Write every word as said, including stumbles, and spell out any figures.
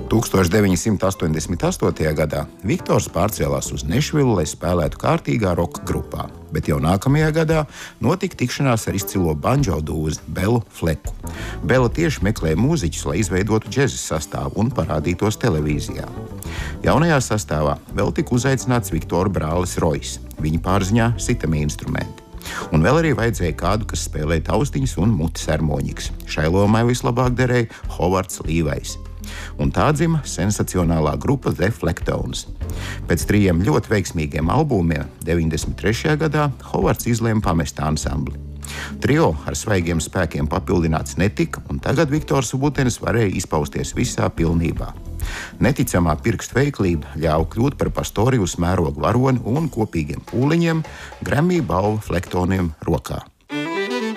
tūkstoš deviņi simti astoņdesmit astotajā gadā Viktors pārcēlās uz Nešvilu, lai spēlētu kārtīgā roka grupā, bet jau nākamajā gadā notika tikšanās ar izcilo banjo dūzi Belu Fleku. Bela tieši meklēja mūziķus, lai izveidotu džeza sastāvu un parādītos televīzijā. Jaunajā sastāvā vēl tika uzaicināts Viktora brālis Rojs. Viņa pārziņā sitami instrumenti. Un vēl arī vajadzēja kādu, kas spēlē taustiņas un mutes harmonikas. Šai lomai vislabāk derēja Hovards Līvejs. Un tā dzima sensacionālā grupa The Flecktones. Pēc trījiem ļoti veiksmīgiem albumiem deviņdesmit trešajā gadā Hovards izlēma pamest ansambli. Trio ar svaigiem spēkiem papildināts netika, un tagad Viktors Vutenis varēja izpausties visā pilnībā. Neticamā pirkstu veiklība ļāva kļūt par Pastorius mērogu varoni un kopīgiem pūliņiem Grammy balvu Flecktoniem rokā.